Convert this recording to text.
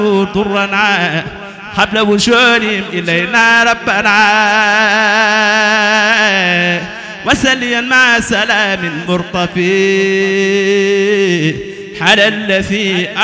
ضرنا قبل وصولهم إلينا ربنا وسليا مع سلام مرتفي على الذي